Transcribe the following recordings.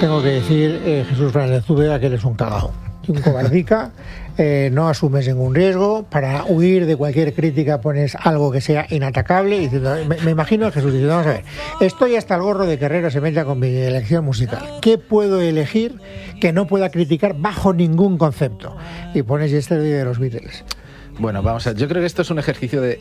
tengo que decir, Jesús Fernández Úbeda, que él es un cagao. Un cobardica, no asumes ningún riesgo. Para huir de cualquier crítica pones algo que sea inatacable. Diciendo, me imagino a Jesús diciendo, vamos a ver, estoy hasta el gorro de que Herrera se meta con mi elección musical. ¿Qué puedo elegir que no pueda criticar bajo ningún concepto? Y pones Yesterday de los Beatles. Bueno, vamos a ver, yo creo que esto es un ejercicio de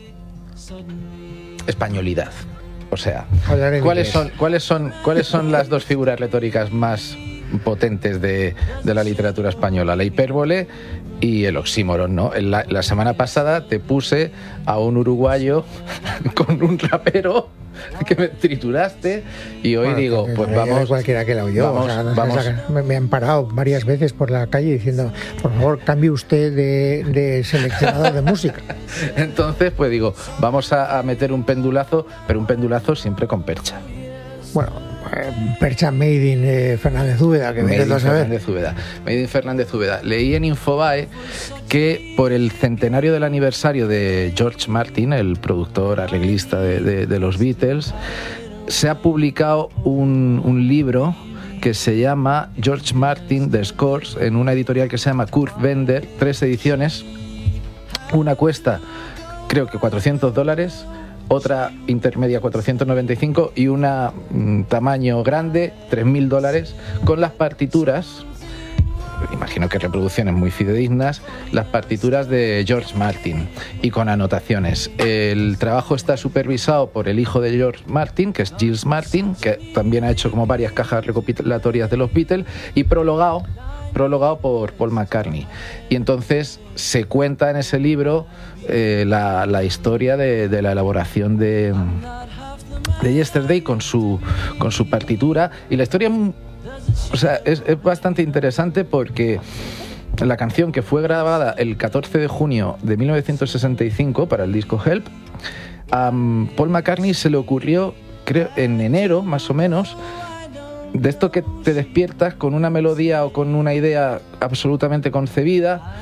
españolidad. O sea, ¿cuáles son las dos figuras retóricas más potentes de la literatura española? La hipérbole y el oxímoron, ¿no? La semana pasada te puse a un uruguayo con un rapero que me trituraste y hoy digo, pues vamos... Cualquiera que la oyó, vamos. Me han parado varias veces por la calle diciendo, por favor, cambie usted de seleccionador de música. Entonces, pues digo, vamos a meter un pendulazo, pero un pendulazo siempre con percha. Bueno, percha made in Fernández Úbeda, que Made in Fernández Úbeda. Leí en Infobae que por el centenario del aniversario de George Martin, el productor arreglista de los Beatles, se ha publicado un libro que se llama George Martin The Scores, en una editorial que se llama Kurt Bender, 3 ediciones. Una cuesta, creo que $400, otra intermedia 495 y una tamaño grande $3.000, con las partituras, imagino que reproducciones muy fidedignas, las partituras de George Martin y con anotaciones. El trabajo está supervisado por el hijo de George Martin, que es Giles Martin, que también ha hecho como varias cajas recopilatorias de los Beatles, y prologado por Paul McCartney. Y entonces se cuenta en ese libro la historia de la elaboración de Yesterday con su partitura, y la historia, o sea, es bastante interesante porque la canción, que fue grabada el 14 de junio de 1965 para el disco Help, a Paul McCartney se le ocurrió, creo, en enero más o menos, de esto que te despiertas con una melodía o con una idea absolutamente concebida.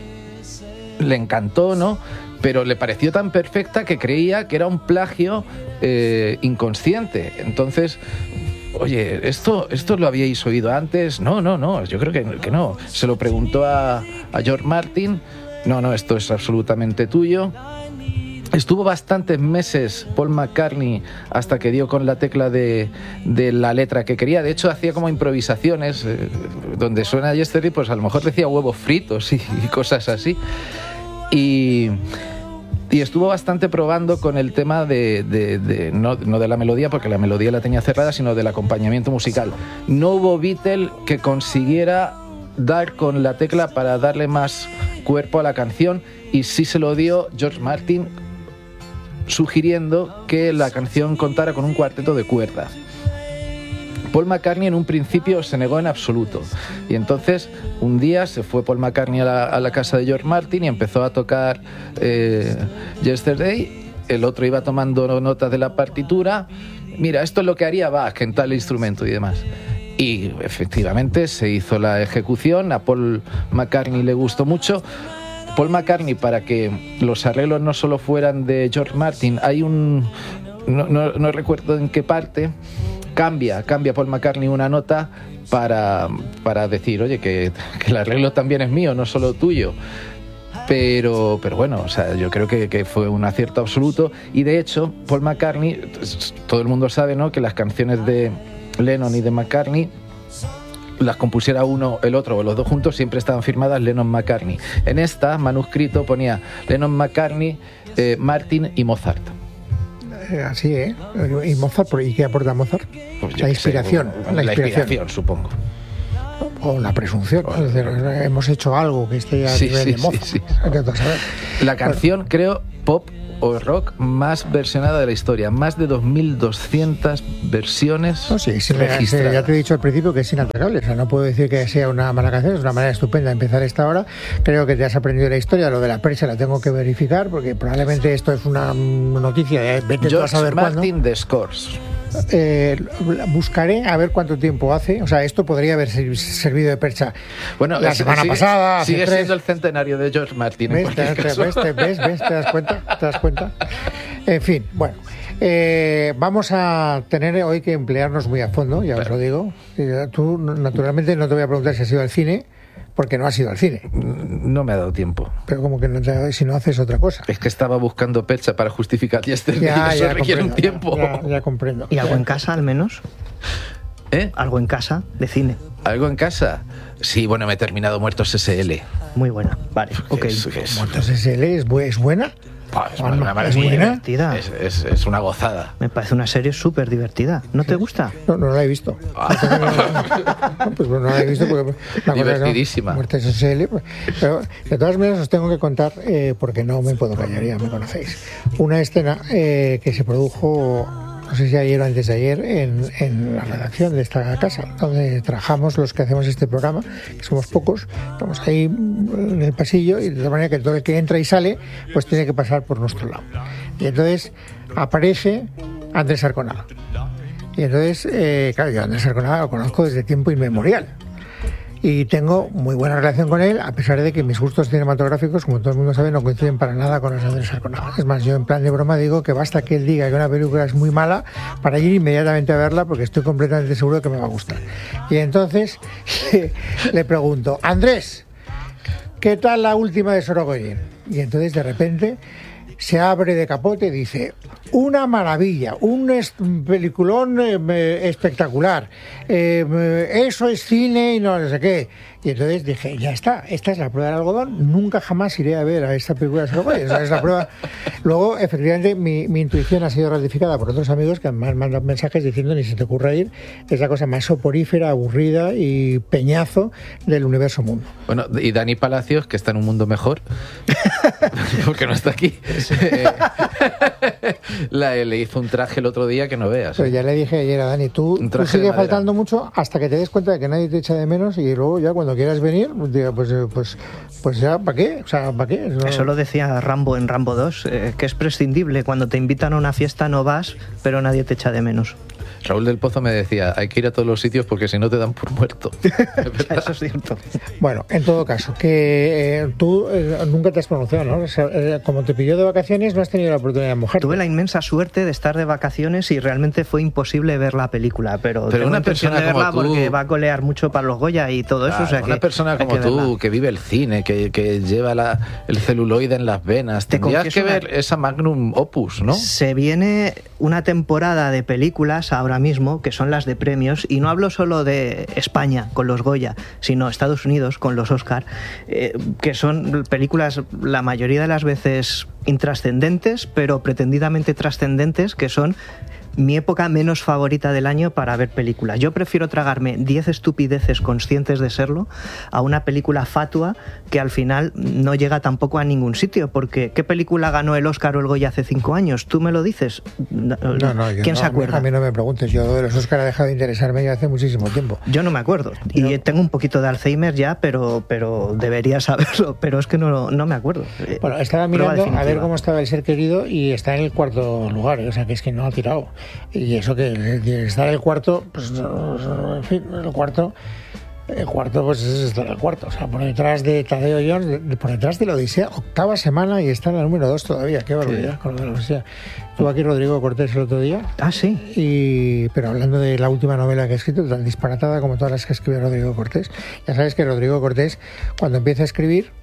Le encantó, ¿no? Pero le pareció tan perfecta que creía que era un plagio inconsciente. Entonces, oye, ¿esto lo habíais oído antes? No, yo creo que no. Se lo preguntó a George Martin. No, esto es absolutamente tuyo. Estuvo bastantes meses Paul McCartney hasta que dio con la tecla de la letra que quería. De hecho, hacía como improvisaciones donde suena Yesterday, pues a lo mejor decía huevos fritos y cosas así. Y estuvo bastante probando con el tema no de la melodía, porque la melodía la tenía cerrada, sino del acompañamiento musical. No hubo Beatle que consiguiera dar con la tecla para darle más cuerpo a la canción, y sí se lo dio George Martin, sugiriendo que la canción contara con un cuarteto de cuerdas. Paul McCartney en un principio se negó en absoluto, y entonces un día se fue Paul McCartney a la casa de George Martin y empezó a tocar Yesterday. El otro iba tomando notas de la partitura. Mira, esto es lo que haría Bach en tal instrumento y demás. Y efectivamente se hizo la ejecución. A Paul McCartney le gustó mucho. Paul McCartney, para que los arreglos no solo fueran de George Martin, hay no recuerdo en qué parte, cambia Paul McCartney una nota para decir, oye, que el arreglo también es mío, no solo tuyo. Pero bueno, o sea, yo creo que fue un acierto absoluto. Y de hecho, Paul McCartney, todo el mundo sabe, ¿no?, que las canciones de Lennon y de McCartney, las compusiera uno, el otro o los dos juntos, siempre estaban firmadas Lennon-McCartney. En esta manuscrito ponía Lennon-McCartney, Martin y Mozart. Así, ¿eh? ¿Y Mozart? ¿Y qué aporta Mozart? Pues la inspiración. La inspiración, supongo. O la presunción. Es decir, hemos hecho algo que esté a nivel de Mozart. Sí. La canción, creo, pop o rock más versionada de la historia. Más de 2.200 versiones registradas. Ya te he dicho al principio que es inatacable. O sea, no puedo decir que sea una mala canción. Es una manera estupenda de empezar esta hora. Creo que te has aprendido la historia. Lo de la prensa la tengo que verificar, porque probablemente esto es una noticia de vete tú a saber cuándo. George Martin The Scores. Buscaré a ver cuánto tiempo hace. O sea, esto podría haber servido de percha. Bueno, la semana pasada. Sigue siendo el centenario de George Martin. ¿Ves? ¿Te das cuenta? En fin, bueno. Vamos a tener hoy que emplearnos muy a fondo, ya os lo digo. Tú, naturalmente, no te voy a preguntar si has ido al cine, porque no has ido al cine. No me ha dado tiempo. Pero como que no si no haces otra cosa. Es que estaba buscando pecha para justificar Yesterday y eso requiere un tiempo. Ya comprendo. ¿Y algo en casa, al menos? ¿Algo en casa de cine? ¿Algo en casa? Sí, bueno, me he terminado Muertos S.L. Muy buena, vale. Okay. ¿Muertos S.L. es buena? Es una maravilla. Es una gozada. Me parece una serie súper divertida. ¿No te gusta? No la he visto. Pues no la he visto porque... Divertidísima. Muertos S.L. Pero de todas maneras os tengo que contar, porque no me puedo callar, ya me conocéis, una escena que se produjo... No sé si ayer o antes de ayer, en la redacción de esta casa, donde trabajamos los que hacemos este programa, que somos pocos, estamos ahí en el pasillo, y de manera que todo el que entra y sale, pues tiene que pasar por nuestro lado. Y entonces aparece Andrés Arconada. Y entonces, claro, yo a Andrés Arconada lo conozco desde tiempo inmemorial. Y tengo muy buena relación con él, a pesar de que mis gustos cinematográficos, como todo el mundo sabe, no coinciden para nada con los de Andrés Arconada. Es más, yo en plan de broma digo que basta que él diga que una película es muy mala para ir inmediatamente a verla, porque estoy completamente seguro de que me va a gustar. Y entonces le pregunto, Andrés, ¿qué tal la última de Sorogoyen? Y entonces de repente se abre de capote y dice: una maravilla, un peliculón espectacular, eso es cine y no sé qué. Y entonces dije, ya está, esta es la prueba del algodón, nunca jamás iré a ver a esta película de Sorogoyen. Esa es la prueba. Luego, efectivamente, mi intuición ha sido ratificada por otros amigos que me han mandado mensajes diciendo: ni se te ocurra ir, es la cosa más soporífera, aburrida y peñazo del universo mundo. Bueno, y Dani Palacios, que está en un mundo mejor, porque no está aquí, le hizo un traje el otro día que no veas. Pero ya le dije ayer a Dani, tú sigue faltando mucho hasta que te des cuenta de que nadie te echa de menos, y luego ya cuando quieras venir, pues ya, ¿para qué? O sea, ¿para qué? No... Eso lo decía Rambo en Rambo 2, que es prescindible. Cuando te invitan a una fiesta no vas, pero nadie te echa de menos. Raúl del Pozo me decía, hay que ir a todos los sitios porque si no te dan por muerto. Eso es cierto. Bueno, en todo caso, que tú nunca te has pronunciado, ¿no? O sea, como te pilló de vacaciones, no has tenido la oportunidad de mojarte. Tuve la inmensa suerte de estar de vacaciones y realmente fue imposible ver la película, pero tengo una persona de verla como tú, porque va a colear mucho para los Goya y todo eso. O sea, una persona como tú, que vive el cine, que lleva el celuloide en las venas, tendrías que ver esa magnum opus, ¿no? Se viene una temporada de películas ahora mismo que son las de premios, y no hablo solo de España con los Goya, sino Estados Unidos con los Oscar, que son películas la mayoría de las veces intrascendentes, pero pretendidamente trascendentes, que son mi época menos favorita del año para ver películas. Yo prefiero tragarme 10 estupideces conscientes de serlo a una película fatua que al final no llega tampoco a ningún sitio, porque ¿qué película ganó el Oscar o el Goya hace 5 años? ¿Tú me lo dices? No, ¿Quién se acuerda? A mí no me preguntes, yo de los Oscar ha dejado de interesarme ya hace muchísimo tiempo. Yo no me acuerdo, y tengo un poquito de Alzheimer ya, pero debería saberlo, pero es que no me acuerdo. Bueno, estaba mirando a ver cómo estaba El ser querido y está en el 4º lugar, o sea que es que no ha tirado. Y eso que estar en el cuarto, pues en fin, el cuarto pues es estar en el cuarto, o sea, por detrás de Tadeo Jones, por detrás de la Odisea, 8ª semana, y está en la número 2 todavía, qué barbaridad, con la Odisea. Estuvo aquí Rodrigo Cortés el otro día. Ah, sí. Pero hablando de la última novela que ha escrito, tan disparatada como todas las que escribe Rodrigo Cortés. Ya sabes que Rodrigo Cortés, cuando empieza a escribir,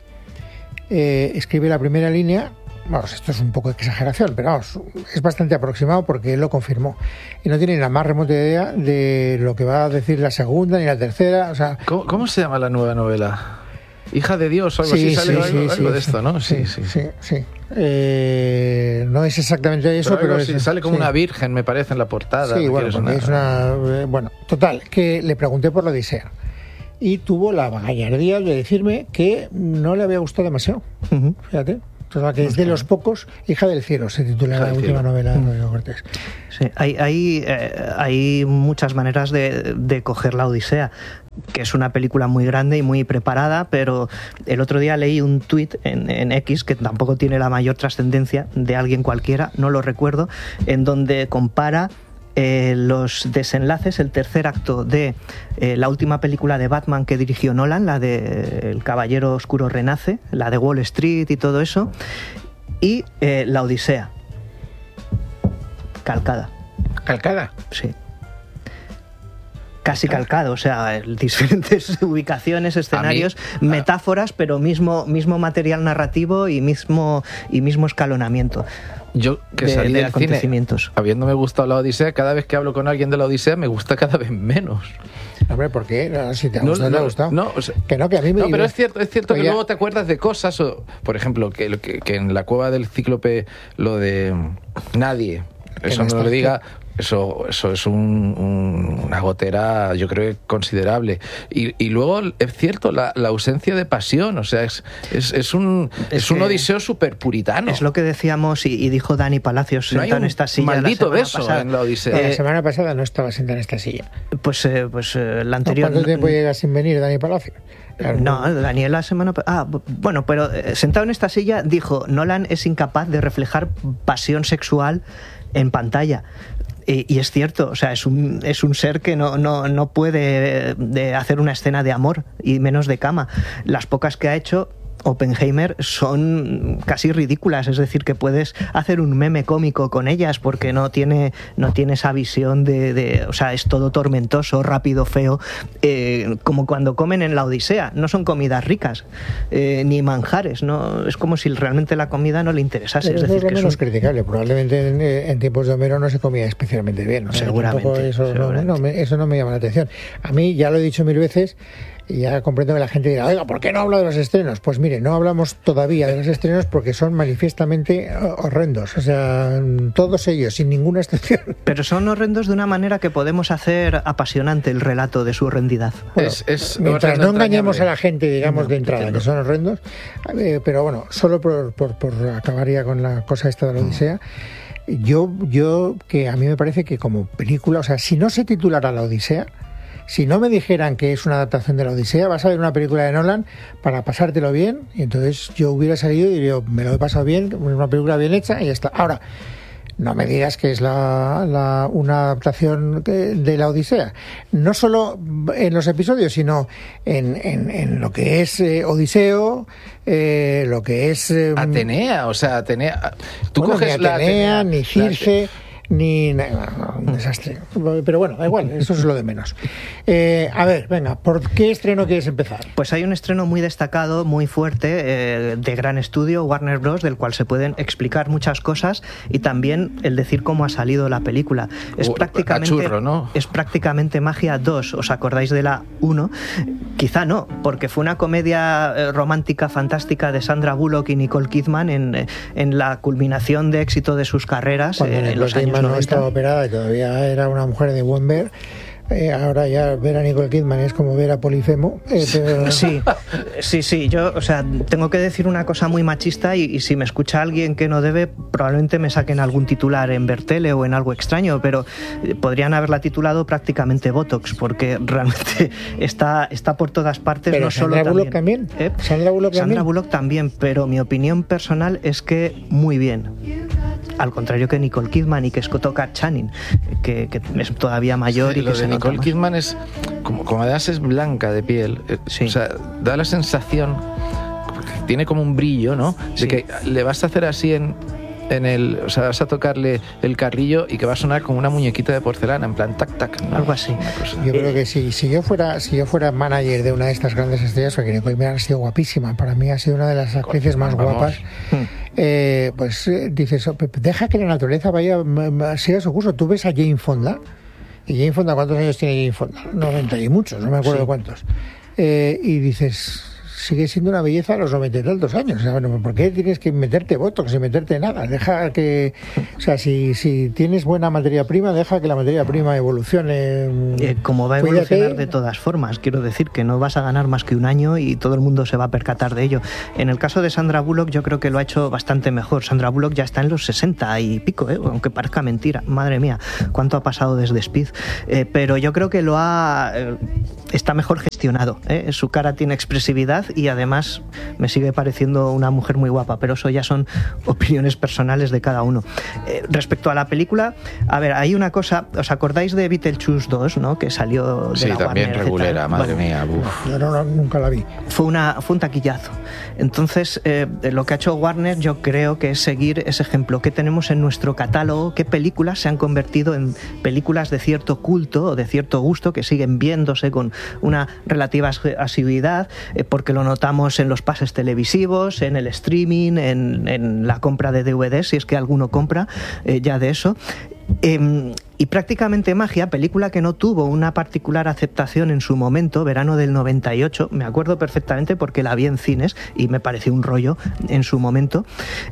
escribe la primera línea. Vamos, esto es un poco de exageración, pero vamos, es bastante aproximado porque él lo confirmó. Y no tiene ni la más remota idea de lo que va a decir la segunda ni la tercera. O sea, ¿Cómo se llama la nueva novela? Hija de Dios o algo así, sale algo de esto, ¿no? Sí. No es exactamente eso, pero sale como una virgen, me parece, en la portada. Sí, bueno, porque es una... Bueno, total, que le pregunté por la Odisea. Y tuvo la gallardía de decirme que no le había gustado demasiado. Fíjate. O sea, que es de los pocos, Hija del cielo se titula la última novela de Rodrigo Cortés. Sí, hay muchas maneras de coger la Odisea, que es una película muy grande y muy preparada, pero el otro día leí un tuit en X, que tampoco tiene la mayor trascendencia, de alguien cualquiera, no lo recuerdo, en donde compara los desenlaces, el tercer acto de la última película de Batman que dirigió Nolan, la de El Caballero Oscuro Renace, la de Wall Street y todo eso, y la Odisea. calcada. ¿Calcada? Sí. Casi calcado, o sea, diferentes ubicaciones, escenarios, metáforas, pero mismo material narrativo y mismo escalonamiento. Yo, que salí de del acontecimientos. cine, habiéndome gustado la Odisea, cada vez que hablo con alguien de la Odisea me gusta cada vez menos. Hombre, ¿por qué? No, si te ha gustado, te ha gustado. No, o sea, que a mí me... No, pero es cierto que ya... luego te acuerdas de cosas, por ejemplo, que en la cueva del Cíclope lo de nadie, eso no lo diga... Eso es una gotera, yo creo, considerable. Y luego, es cierto, la ausencia de pasión. O sea, es un odiseo súper puritano. Es lo que decíamos y dijo Dani Palacios sentado en esta silla. Maldito beso pasada. En la Odisea. La semana pasada no estaba sentado en esta silla. Pues la anterior... ¿Cuánto tiempo llega sin venir Dani Palacios? Claro. No, Daniel la semana... bueno, pero sentado en esta silla dijo, Nolan es incapaz de reflejar pasión sexual en pantalla. Y es cierto, o sea, es un ser que no puede hacer una escena de amor, y menos de cama. Las pocas que ha hecho Oppenheimer son casi ridículas, es decir, que puedes hacer un meme cómico con ellas porque no tiene esa visión o sea, es todo tormentoso, rápido, feo, como cuando comen en la Odisea. No son comidas ricas, ni manjares, no, es como si realmente la comida no le interesase. Pero es decir, es lo menos criticable. Probablemente en tiempos de Homero no se comía especialmente bien. Seguramente. Eso no me llama la atención. A mí, ya lo he dicho 1000 veces, y ya comprendo que la gente dirá, oiga, ¿por qué no hablo de los estrenos? Pues mire, no hablamos todavía de los estrenos porque son manifiestamente horrendos. O sea, todos ellos, sin ninguna excepción. Pero son horrendos de una manera que podemos hacer apasionante el relato de su horrendidad. Bueno, mientras no engañemos a la gente, digamos, de entrada, que son horrendos. Pero bueno, solo por acabar ya con la cosa esta de la Odisea, yo que a mí me parece que como película, o sea, si no se titulara La Odisea, si no me dijeran que es una adaptación de la Odisea, vas a ver una película de Nolan para pasártelo bien, y entonces yo hubiera salido y diría, me lo he pasado bien, una película bien hecha y ya está. Ahora, no me digas que es una adaptación de la Odisea. No solo en los episodios, sino en lo que es Odiseo, lo que es... Atenea, o sea, Atenea... Tú coges ni Atenea, ni Circe... Ni un desastre, pero bueno, da igual, eso es lo de menos. A ver, venga, ¿por qué estreno quieres empezar? Pues hay un estreno muy destacado, muy fuerte, de gran estudio, Warner Bros., del cual se pueden explicar muchas cosas, y también el decir cómo ha salido la película. Es prácticamente churro, ¿no? Es prácticamente Magia 2. ¿Os acordáis de la 1? Quizá no, porque fue una comedia romántica fantástica de Sandra Bullock y Nicole Kidman en la culminación de éxito de sus carreras en los años no estaba operada y todavía era una mujer de buen ver. Ahora ya ver a Nicole Kidman es como ver a Polifemo. Pero... Sí. Yo, o sea, tengo que decir una cosa muy machista y si me escucha alguien que no debe, probablemente me saquen algún titular en Bertele o en Algo Extraño, pero podrían haberla titulado prácticamente Botox, porque realmente está por todas partes. Pero no solo Sandra Bullock también. Sandra Bullock también, pero mi opinión personal es que muy bien. Al contrario que Nicole Kidman y que Scott Channing, que es todavía mayor. Sí, y que se nota Nicole más. Kidman es como además es blanca de piel, sí. O sea, da la sensación, tiene como un brillo, ¿no? De sí. que le vas a hacer así o sea, vas a tocarle el carrillo y que va a sonar como una muñequita de porcelana, en plan tac tac, ¿no? Algo así. Yo creo que si yo fuera manager de una de estas grandes estrellas, porque Nicole Kidman ha sido guapísima, para mí ha sido una de las actrices más guapas. Pues dices, deja que la naturaleza siga su curso. Tú ves a Jane Fonda, y Jane Fonda, ¿cuántos años tiene Jane Fonda? 90 y muchos, no me acuerdo cuántos. Y dices, sigue siendo una belleza a los 90 y tantos años. O sea, bueno, ¿por qué tienes que meterte botox y meterte nada? Deja que... O sea, si tienes buena materia prima, deja que la materia prima evolucione. Como va a evolucionar de todas formas, quiero decir que no vas a ganar más que un año y todo el mundo se va a percatar de ello. En el caso de Sandra Bullock, yo creo que lo ha hecho bastante mejor. Sandra Bullock ya está en los 60 y pico, aunque parezca mentira. Madre mía, cuánto ha pasado desde Speed. Pero yo creo que lo ha está mejor gestionado, ¿eh? Su cara tiene expresividad y además me sigue pareciendo una mujer muy guapa, pero eso ya son opiniones personales de cada uno. Respecto a la película, a ver, hay una cosa, ¿os acordáis de Beetlejuice 2, ¿no? Que salió de sí, la también Warner, regulera, etc. madre Bueno, mía. Uf. Yo nunca la vi. fue un taquillazo. Entonces, lo que ha hecho Warner, yo creo que es seguir ese ejemplo. ¿Qué tenemos en nuestro catálogo? ¿Qué películas se han convertido en películas de cierto culto o de cierto gusto, que siguen viéndose con una relativa asiduidad, porque lo notamos en los pases televisivos, en el streaming, en la compra de DVDs, si es que alguno compra ya de eso? Y Prácticamente Magia, película que no tuvo una particular aceptación en su momento, verano del 98, me acuerdo perfectamente porque la vi en cines y me pareció un rollo en su momento.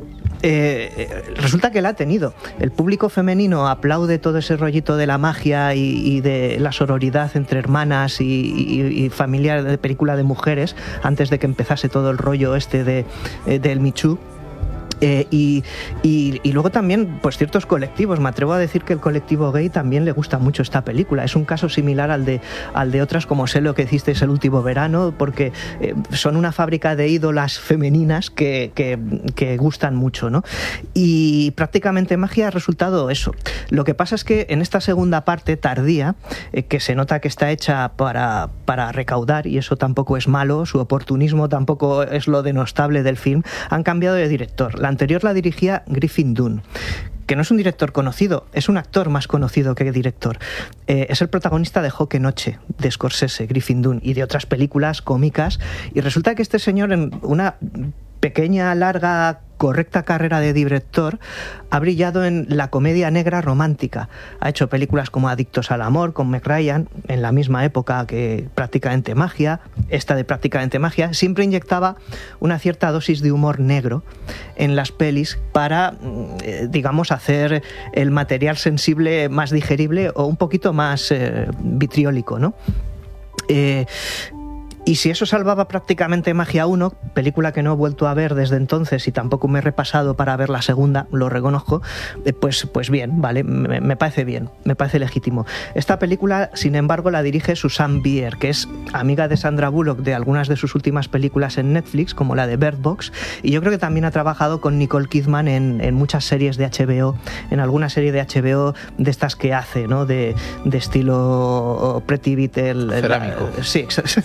Resulta que la ha tenido. El público femenino aplaude todo ese rollito de la magia y de la sororidad entre hermanas y familiar de película de mujeres, antes de que empezase todo el rollo del Me Too. Y luego también pues ciertos colectivos, me atrevo a decir que el colectivo gay también le gusta mucho esta película. Es un caso similar al de otras como Sé lo que hicisteis el último verano, porque son una fábrica de ídolas femeninas que gustan mucho, ¿no? Y Prácticamente Magia ha resultado eso. Lo que pasa es que en esta segunda parte tardía, que se nota que está hecha para recaudar, y eso tampoco es malo, su oportunismo tampoco es lo denostable del film, han cambiado de director. La anterior la dirigía Griffin Dunne, que no es un director conocido, es un actor más conocido que director. Es el protagonista de Joque Noche, de Scorsese, Griffin Dunne, y de otras películas cómicas, y resulta que este señor, en una pequeña, larga, correcta carrera de director, ha brillado en la comedia negra romántica. Ha hecho películas como Adictos al amor, con Meg Ryan, en la misma época que Prácticamente Magia. Esta de Prácticamente Magia siempre inyectaba una cierta dosis de humor negro en las pelis para, digamos, hacer el material sensible más digerible o un poquito más vitriólico, ¿no? Y si eso salvaba Prácticamente Magia 1, película que no he vuelto a ver desde entonces y tampoco me he repasado para ver la segunda, lo reconozco, pues bien, vale, me parece bien, me parece legítimo. Esta película, sin embargo, la dirige Susanne Bier, que es amiga de Sandra Bullock de algunas de sus últimas películas en Netflix, como la de Bird Box, y yo creo que también ha trabajado con Nicole Kidman en muchas series de HBO, en alguna serie de HBO de estas que hace, ¿no? De estilo Pretty Little... Cerámico. Sí, exacto.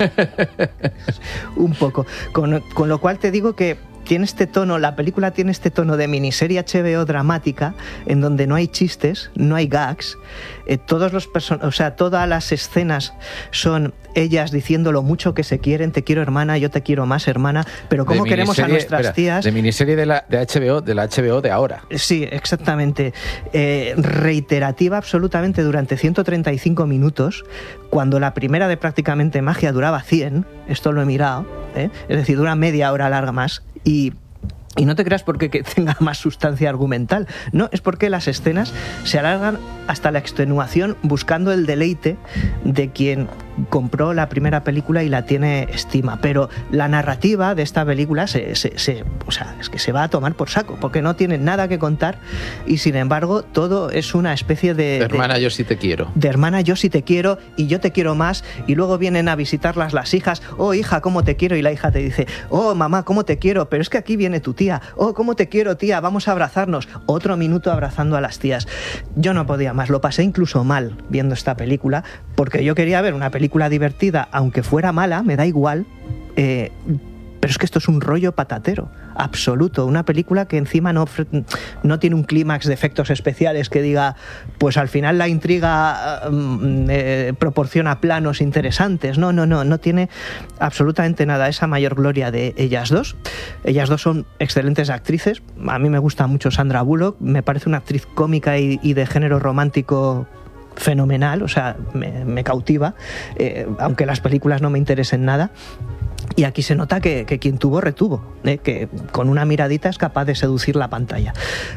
Un poco. Con lo cual te digo que tiene este tono, la película tiene este tono de miniserie HBO dramática, en donde no hay chistes, no hay gags, todas las escenas son ellas diciendo lo mucho que se quieren, te quiero hermana, yo te quiero más hermana, pero cómo queremos a nuestras tías. De miniserie de la HBO de ahora. Sí, exactamente. Reiterativa absolutamente durante 135 minutos, cuando la primera de Prácticamente Magia duraba 100, esto lo he mirado, es decir, dura media hora larga más, y no te creas porque tenga más sustancia argumental, no, es porque las escenas se alargan hasta la extenuación buscando el deleite de quien compró la primera película y la tiene estima. Pero la narrativa de esta película es que se va a tomar por saco, porque no tiene nada que contar y sin embargo todo es una especie de hermana, yo sí te quiero. De hermana, yo sí te quiero y yo te quiero más, y luego vienen a visitarlas las hijas, oh hija, cómo te quiero, y la hija te dice, oh mamá, cómo te quiero, pero es que aquí viene tu tía, oh cómo te quiero tía, vamos a abrazarnos, otro minuto abrazando a las tías. Yo no podía más, lo pasé incluso mal viendo esta película, porque yo quería ver una película divertida, aunque fuera mala, me da igual, pero es que esto es un rollo patatero absoluto, una película que encima no tiene un clímax de efectos especiales que diga, pues al final la intriga proporciona planos interesantes, no tiene absolutamente nada. Esa mayor gloria de ellas dos son excelentes actrices, a mí me gusta mucho Sandra Bullock, me parece una actriz cómica y de género romántico fenomenal, o sea, me cautiva, aunque las películas no me interesen nada. Y aquí se nota que quien tuvo, retuvo, que con una miradita es capaz de seducir la pantalla.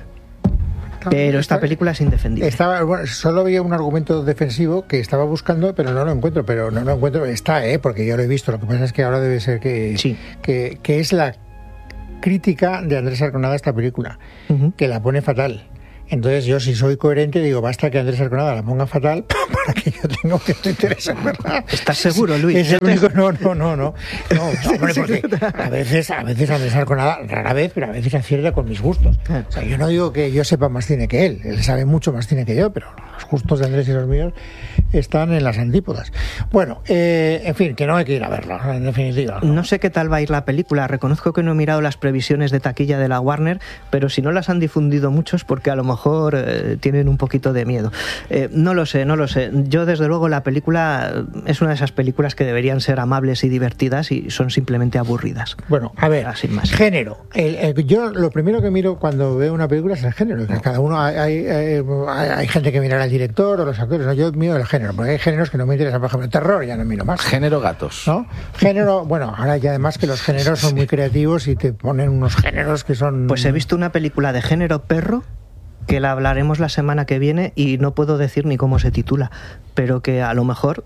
Pero esta película es indefendible. Solo había un argumento defensivo que estaba buscando, pero no lo encuentro. Está, porque yo lo he visto. Lo que pasa es que ahora debe ser que es la crítica de Andrés Arconada a esta película, que la pone fatal. Entonces yo, si soy coherente, digo, basta que Andrés Arconada la ponga fatal para que yo tenga un cierto interés en verla. ¿Estás seguro, Luis? Es el único... No, hombre, porque a veces Andrés Arconada, rara vez, pero a veces acierta con mis gustos. O sea, yo no digo que yo sepa más cine que él sabe mucho más cine que yo, pero los gustos de Andrés y los míos están en las antípodas. Bueno, en fin, que no hay que ir a verlo, en definitiva. No sé qué tal va a ir la película. Reconozco que no he mirado las previsiones de taquilla de la Warner, pero si no las han difundido muchos, porque a lo mejor tienen un poquito de miedo. No lo sé. Yo, desde luego, la película es una de esas películas que deberían ser amables y divertidas y son simplemente aburridas. Bueno, a ver, más. Género. Yo lo primero que miro cuando veo una película es el género. Cada uno hay gente que mira al director o los actores. ¿No? Yo miro el género, porque hay géneros que no me interesan. Por ejemplo, terror, ya no miro más. Género gatos. ¿No? Género, bueno, ahora ya además que los géneros son muy creativos y te ponen unos géneros que son... Pues he visto una película de género perro, que la hablaremos la semana que viene y no puedo decir ni cómo se titula, pero que a lo mejor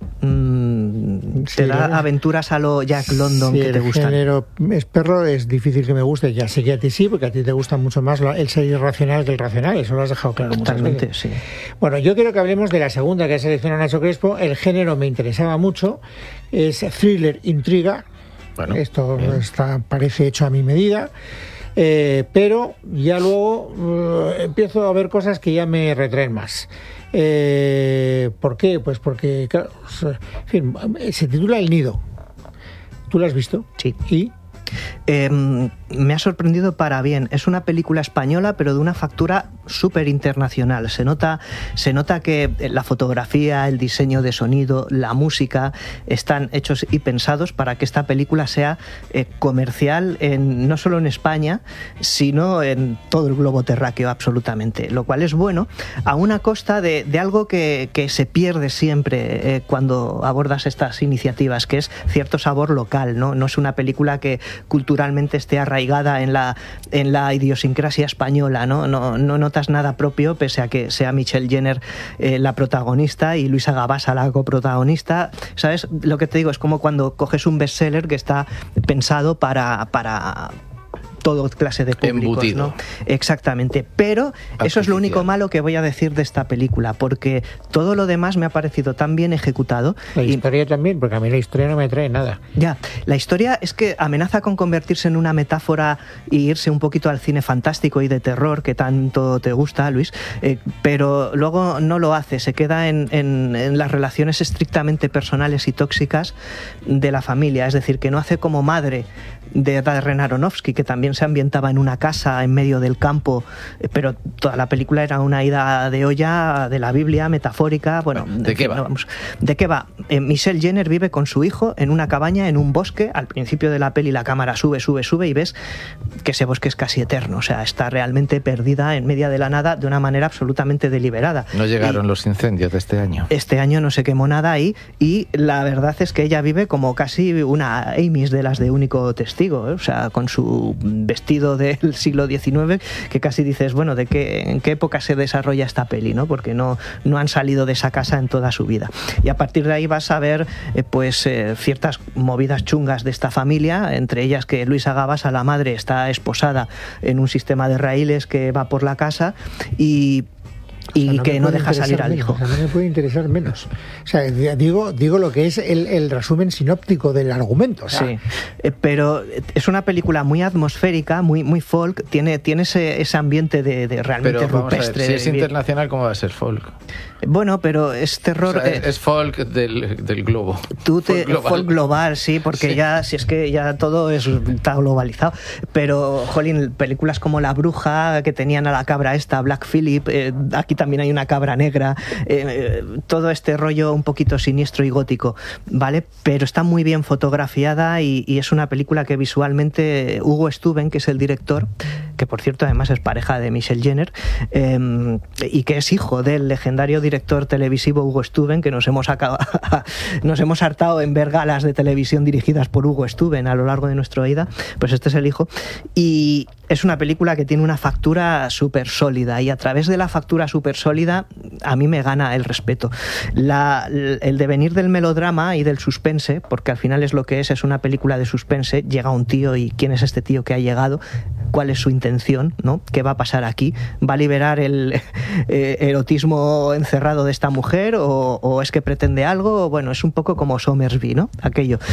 te da aventuras a lo Jack London, que te gustan. Si el género es perro, es difícil que me guste, ya sé que a ti sí, porque a ti te gusta mucho más el ser irracional que el racional, eso lo has dejado claro muchas veces. Totalmente, sí. Bueno, yo quiero que hablemos de la segunda que ha seleccionado Nacho Crespo. El género me interesaba mucho, es thriller, intriga. Bueno, esto parece hecho a mi medida. Pero ya luego empiezo a ver cosas que ya me retraen más. ¿Por qué? Pues porque, claro, en fin, se titula El Nido. ¿Tú lo has visto? Sí. ¿Y? Me ha sorprendido para bien. Es una película española, pero de una factura súper internacional. Se nota que la fotografía, el diseño de sonido, la música están hechos y pensados para que esta película sea comercial no solo en España, sino en todo el globo terráqueo, absolutamente. Lo cual es bueno, a una costa de algo que se pierde siempre cuando abordas estas iniciativas, que es cierto sabor local, ¿no? No es una película que culturalmente esté arraigada en la idiosincrasia española, ¿no? No notas nada propio, pese a que sea Michelle Jenner la protagonista y Luisa Gabasa la coprotagonista. ¿Sabes? Lo que te digo es como cuando coges un bestseller que está pensado para todo clase de públicos, ¿no? Exactamente. Pero eso es lo único malo que voy a decir de esta película, porque todo lo demás me ha parecido tan bien ejecutado. La historia también, porque a mí la historia no me trae nada. Ya, la historia es que amenaza con convertirse en una metáfora y irse un poquito al cine fantástico y de terror que tanto te gusta, Luis, pero luego no lo hace, se queda en las relaciones estrictamente personales y tóxicas de la familia, es decir, que no hace como madre de Darren Aronofsky, que también se ambientaba en una casa en medio del campo, pero toda la película era una ida de olla de la Biblia metafórica. Bueno, ¿de qué va? ¿De qué va? Michelle Jenner vive con su hijo en una cabaña en un bosque. Al principio de la peli la cámara sube y ves que ese bosque es casi eterno, o sea, está realmente perdida en medio de la nada de una manera absolutamente deliberada. No llegaron los incendios de este año. Este año no se quemó nada ahí y la verdad es que ella vive como casi una Amis de las de Único Testigo, o sea, con su vestido del siglo XIX, que casi dices, bueno, en qué época se desarrolla esta peli, ¿no? Porque no han salido de esa casa en toda su vida. Y a partir de ahí vas a ver ciertas movidas chungas de esta familia, entre ellas que Luisa Gabasa, la madre, está esposada en un sistema de raíles que va por la casa y que no deja salir al hijo. O sea, no me puede interesar menos. O sea, digo lo que es el resumen sinóptico del argumento. O sea. Sí, pero es una película muy atmosférica, muy folk, tiene ese ambiente de realmente pero rupestre. Si es internacional, ¿cómo va a ser folk? Bueno, pero es terror... O sea, es folk del globo. Folk global, sí, porque sí. Si es que ya todo está globalizado. Pero, jolín, películas como La Bruja, que tenían a la cabra esta, Black Phillip, aquí también hay una cabra negra, todo este rollo un poquito siniestro y gótico, ¿vale? Pero está muy bien fotografiada y es una película que visualmente Hugo Stuben, que es el director, que por cierto además es pareja de Michelle Jenner, y que es hijo del legendario director televisivo Hugo Stuben, que nos hemos hartado en ver galas de televisión dirigidas por Hugo Stuben a lo largo de nuestra vida, pues este es el hijo, y es una película que tiene una factura súper sólida, y a través de la factura súper sólida a mí me gana el respeto. El devenir del melodrama y del suspense, porque al final es lo que es una película de suspense, llega un tío y ¿quién es este tío que ha llegado? ¿Cuál es su intención? intención, ¿no? ¿Qué va a pasar aquí? ¿Va a liberar el erotismo encerrado de esta mujer o es que pretende algo? Bueno, es un poco como Somersby, ¿no? Aquello.